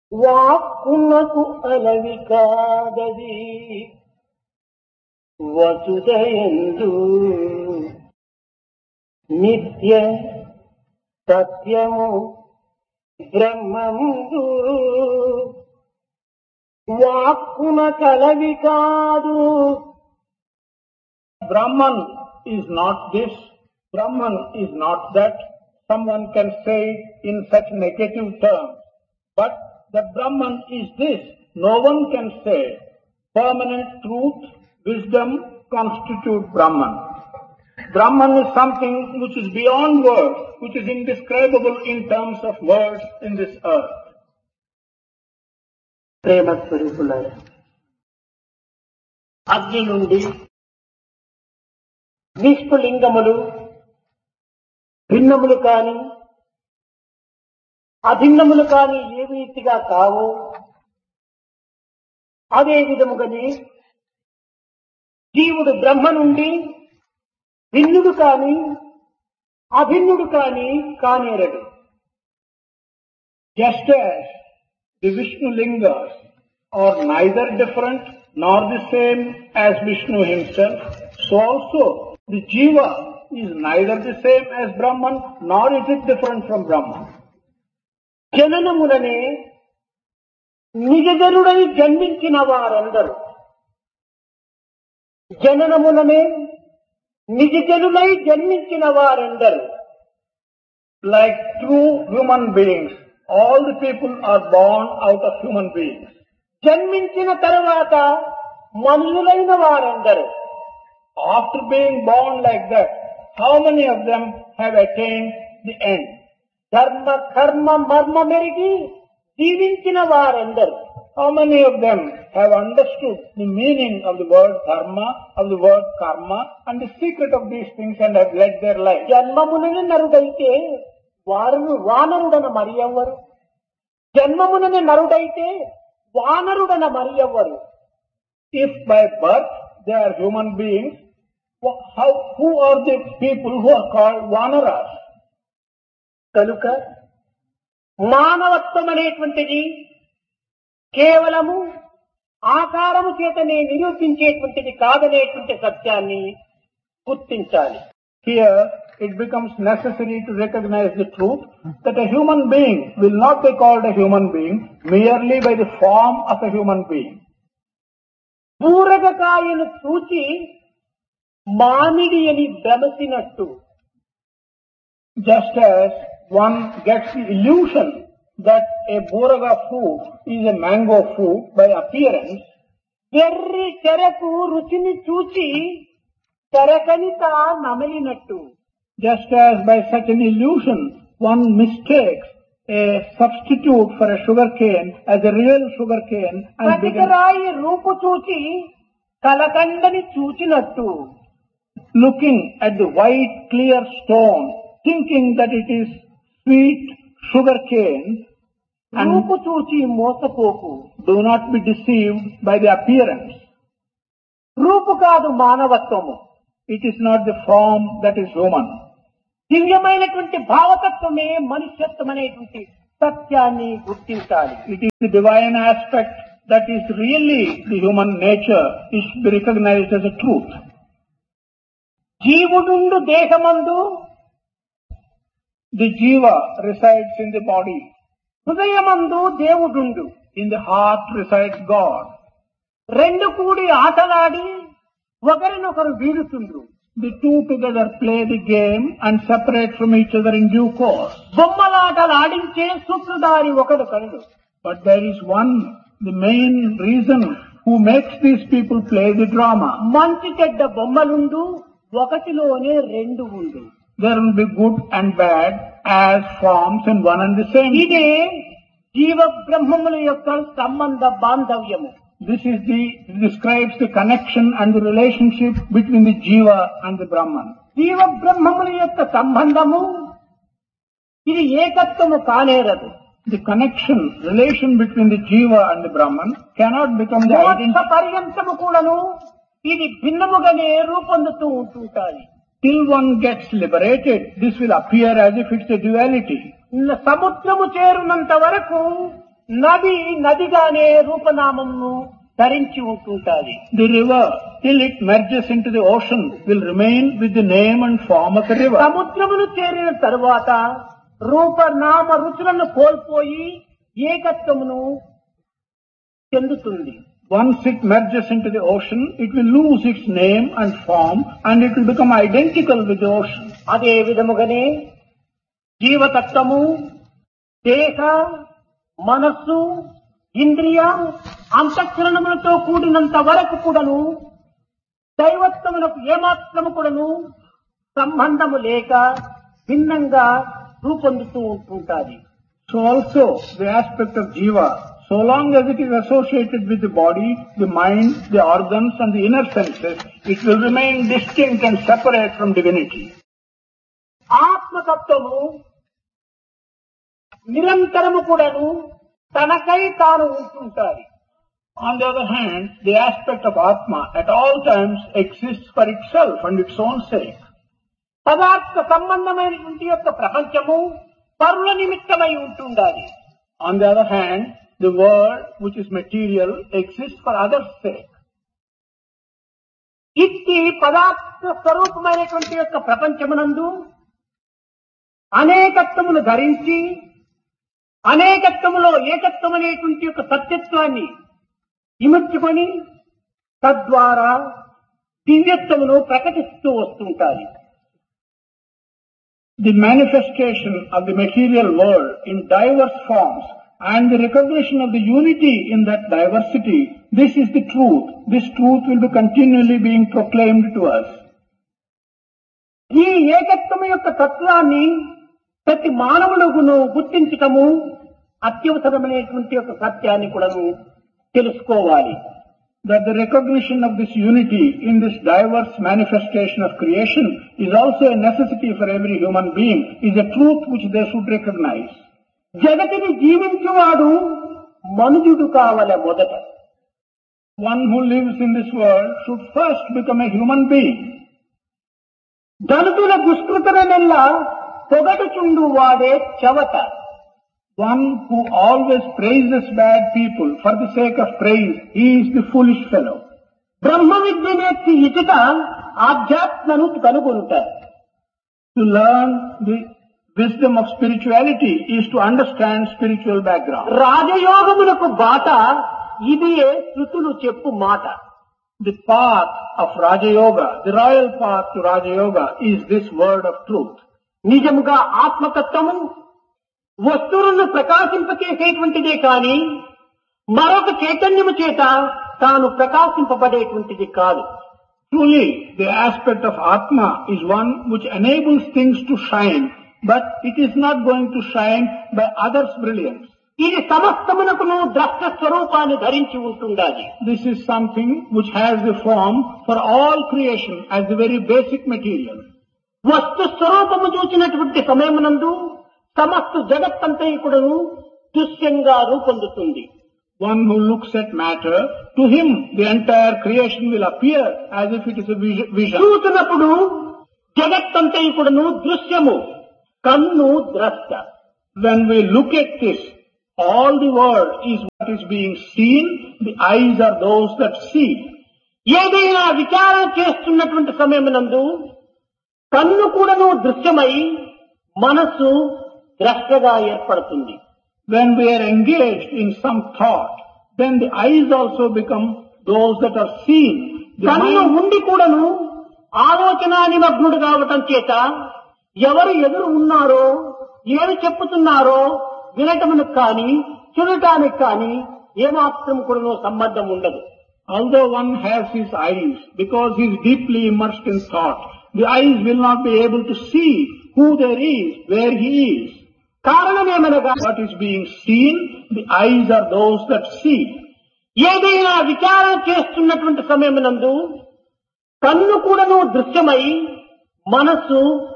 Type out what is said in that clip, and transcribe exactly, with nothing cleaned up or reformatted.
వాక్కునకు అలవి కాదది వసుదయందు నిత్య సత్యము బ్రహ్మముందు వాక్కున కలవి కాదు. Brahman is not this, Brahman is not that. Someone can say in such negative terms, but the Brahman is this. No one can say. Permanent truth, wisdom constitute Brahman. Brahman is something which is beyond words, which is indescribable in terms of words in this earth. ప్రేమ స్వరూపులారా, అగ్ని నుండి నిష్ఫలింగములు భిన్నములు కాని అభిన్నములు కాని ఏ రీతిగా కావో అదే విధముగానే జీవుడు బ్రహ్మ నుండి భిన్నుడు కాని అభిన్నుడు కాని కానేరడు. Just as the Vishnu lingas are neither different nor the same as Vishnu himself, so also the Jiva is neither the same as Brahman nor is it different from Brahman. జననములనే నిజజనుడై జన్మించిన వారందరూ జననములనే నిజజనులై జన్మించిన వారందరూ Like true human beings, all the people are born out of human beings. జన్మించిన తరువాత మనుషులైన వారందరూ After being born like that, how many of them have attained the end? ధర్మ కర్మ మర్మ మెరిగి జీవించిన వారందరూ How many of them have understood the meaning of the word dharma, of the word karma, and the secret of these things and have led their life? జన్మమునని నరుడైతే వారు వానరుడన మరి ఎవ్వరు? జన్మమునని నరుడైతే వానరుడన మరి ఎవ్వరు? If by birth they are human beings, how, who are the people who are called vanaras? కనుక మానవత్వం అనేటువంటిది కేవలము ఆకారము చేతనే నిరూపించేటువంటిది కాదనేటువంటి సత్యాన్ని గుర్తించాలి. Here it becomes necessary to recognize the truth that a human being will not be called a human being merely by the form of a human being. బూరగకాయను చూచి మామిడి అని భ్రమసినట్టు, just as one gets the illusion that a buraga fruit is a mango fruit by appearance, వెర్రి చెరకు రుచిని చూచి చెరకనిత నమలినట్టు, just as by such an illusion one mistakes a substitute for a sugar cane as a real sugar cane and begins రాయి రూపు చూచి కలకండని చూచినట్టు, looking at the white clear stone thinking that it is sweet sugar cane, and రూపు చూచి మోసపోకు. do not be deceived by the appearance. రూపు కాదు మానవత్వము. It is not the form that is human. దివ్యమైనటువంటి భావతత్వమే మనుష్యత్వం అనేటువంటి సత్యాన్ని గుర్తించాలి. It is the divine aspect that is really the human nature is to be recognized as a truth. జీవుడుండు దేహమందు the jiva resides in the body. హృదయమందు దేవుడుండు. In the heart resides God. రెండు కూడి ఆటలాడి ఒకరినొకరు వీడుతుండ్రు. The two together play the game and separate from each other in due course. బొమ్మలాటలు ఆడించే సూత్రధారి ఒకడు కలడు. But there is one, the main reason who makes these people play the drama. మంచి చెడ్డ బొమ్మలుండు, ఒకటిలోనే రెండు ఉండు. There will be good and bad as forms in one and the same. ఇదే జీవ బ్రహ్మముల యొక్క సంబంధ బాంధవ్యము. This is the, describes the connection and the relationship between the Jiva and the Brahman. జీవ బ్రహ్మముల యొక్క సంబంధము ఇది ఏకత్వము కానేరదు. The connection, relation between the Jiva and the Brahman cannot become the identity. పర్యంతము కూడాను ఇది భిన్నముగానే రూపొందుతూ ఉంటుంటాయి. Till one gets liberated, this will appear as if it's a duality. సముద్రము చేరునంత వరకు నది నదిగానే రూపనామమును ధరించి ఉంటుంటాది. The river, till it merges into the ocean, will remain with the name and form of the river. సముద్రమును చేరిన తరువాత రూపనామ రుచులను కోల్పోయి ఏకత్వమును చెందుతుంది. Once it merges into the ocean, it will lose its name and form and it will become identical with the ocean. అదే విధముగానే జీవతత్వము, దేహ, మనస్సు, ఇంద్రియ, అంతఃకరణములతో కూడినంత వరకు కూడాను దైవత్వమునకు ఏమాత్రము కూడాను సంబంధము లేక భిన్నంగా రూపొందుతూ ఉంటుంటాది. So also the aspect of jiva, so long as it is associated with the body, the mind, the organs and the inner senses, it will remain distinct and separate from divinity. ఆత్మతత్వము నిరంతరము కూడాను తనకై తాను ఉంటుంటాది. On the other hand, the aspect of Atma at all times exists for itself and its own sake. పదార్థ సంబంధమైనటువంటి యొక్క ప్రపంచము పరుల నిమిత్తమై ఉంటుండాలి. On the other hand, the world which is material exists for others' sake. ఇట్టి పదార్థ స్వరూపమైనటువంటి యొక్క ప్రపంచమునందు అనేకత్వమును ధరించి అనేకత్వములో ఏకత్వం అనేటువంటి యొక్క సత్యత్వాన్ని ఇముడ్చుకొని తద్వారా దివ్యత్వమును ప్రకటిస్తూ వస్తుంటారు. The manifestation of the material world in diverse forms and the recognition of the unity in that diversity, this is the truth. This truth will be continually being proclaimed to us. ఈ ఏకత్వం యొక్క తత్వాన్ని ప్రతి మానవుడును గుర్తించటము అత్యవసరమైనటువంటి యొక్క సత్యాన్ని కూడా తెలుసుకోవాలి. That the recognition of this unity in this diverse manifestation of creation is also a necessity for every human being, is a truth which they should recognize. జగతిని జీవించువాడు మనుజుడు కావలె మొదట. One who lives in this world should first become a human being. దళితుల దుష్కృతనెల్లా పొగడుచుండు వాడే చవట. One who always praises bad people for the sake of praise, he is the foolish fellow. Brahma Vidya నేర్చి ఇటుట ఆధ్యాత్మను కనుగొనుట. To learn the wisdom of spirituality is to understand spiritual background. రాజయోగములకు బాట ఇదియే శృతులు చెప్పు మాట. The path of Raja Yoga, the royal path to Raja Yoga, is this word of truth. నిజముగా ఆత్మతత్వము వస్తువులను ప్రకాశింపచేసేటువంటిదే కాని మరొక చైతన్యము చేత తాను ప్రకాశింపబడేటువంటిది కాదు. Truly, the aspect of Atma is one which enables things to shine, but it is not going to shine by others' brilliance. ఇది సమస్తమునకును ద్రష్ట స్వరూపాన్ని ధరించి ఉంటుండాలి. This is something which has the form for all creation as the very basic material. వస్తు స్వరూపము చూసినటువంటి సమయమునందు సమస్త జగత్తంతా కూడాను దృశ్యంగా రూపొందుతుంది. One who looks at matter, to him the entire creation will appear as if it is a vision. చూసినప్పుడు జగత్తంతా కూడాను దృశ్యము, కన్ను ద్రష్ట. When we look at this, all the world is what is being seen, the eyes are those that see. ఏదైనా విచారణ చేస్తున్నటువంటి సమయమునందు కన్ను కూడాను దృశ్యమై మనస్సు ద్రష్టగా ఏర్పడుతుంది. When we are engaged in some thought, then the eyes also become those that are seen. కన్ను ఉండి కూడాను ఆలోచన నిమగ్నుడు కావటం చేత ఎవరు ఎదురు ఉన్నారో ఏమి చెప్పుతున్నారో వినటమునకు కానీ చూడటానికి కానీ ఏమాత్రం కూడాను సంబంధం ఉండదు. Although one has his eyes, because he is deeply immersed in thought, the eyes will not be able to see who there is, where he is. కారణమేమనగా What is being seen, the eyes are those that see. ఏదైనా విచారణ చేస్తున్నటువంటి సమయమునందు కన్ను కూడాను దృశ్యమై మనస్సు